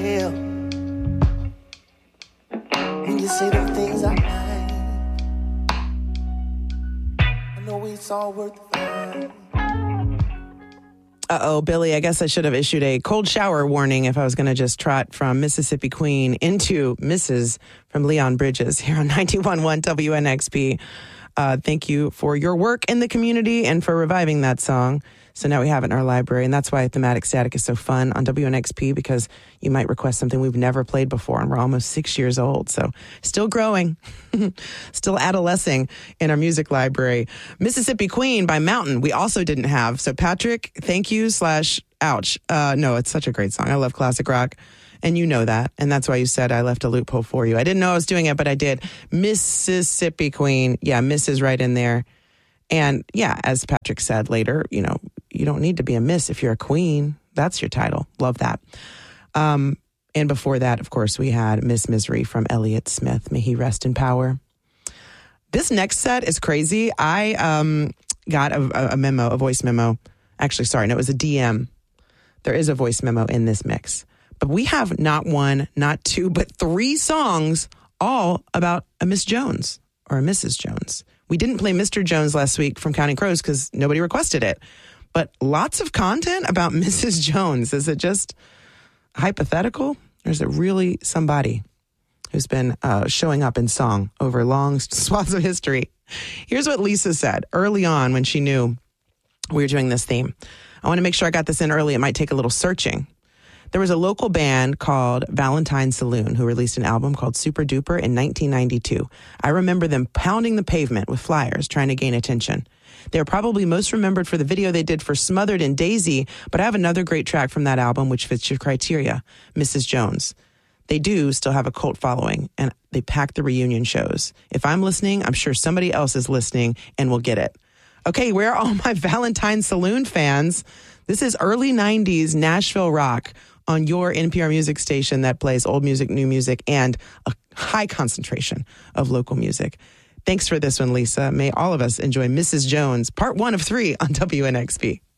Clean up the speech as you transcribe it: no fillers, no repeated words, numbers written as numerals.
tell when you say the things I like. I know it's all worth the fight. Uh-oh, Billy, I guess I should have issued a cold shower warning if I was going to just trot from Mississippi Queen into Mrs. from Leon Bridges here on 91.1 WNXP. Thank you for your work in the community and for reviving that song. So now we have it in our library, and that's why Thematic Static is so fun on WNXP, because you might request something we've never played before, and we're almost 6 years old, so still growing, still adolescing in our music library. Mississippi Queen by Mountain, we also didn't have. So Patrick, thank you / ouch. No, it's such a great song. I love classic rock, and you know that, and that's why you said I left a loophole for you. I didn't know I was doing it, but I did. Mississippi Queen, yeah, Miss is right in there. And yeah, as Patrick said later, you know, you don't need to be a miss if you're a queen. That's your title. Love that. And before that, of course, we had Miss Misery from Elliott Smith. May he rest in power. This next set is crazy. I got a memo, a voice memo. Actually, sorry, no, it was a DM. There is a voice memo in this mix. But we have not one, not two, but 3 songs all about a Miss Jones or a Mrs. Jones. We didn't play Mr. Jones last week from Counting Crows because nobody requested it. But lots of content about Mrs. Jones. Is it just hypothetical? Or is it really somebody who's been showing up in song over long swaths of history? Here's what Lisa said early on when she knew we were doing this theme. I want to make sure I got this in early. It might take a little searching. There was a local band called Valentine Saloon who released an album called Super Duper in 1992. I remember them pounding the pavement with flyers trying to gain attention. They are probably most remembered for the video they did for Smothered in Daisy, but I have another great track from that album which fits your criteria, Mrs. Jones. They do still have a cult following, and they pack the reunion shows. If I'm listening, I'm sure somebody else is listening and will get it. Okay, where are all my Valentine Saloon fans? This is early 90s Nashville rock on your NPR music station that plays old music, new music, and a high concentration of local music. Thanks for this one, Lisa. May all of us enjoy Mrs. Jones, part 1 of 3 on WNXP.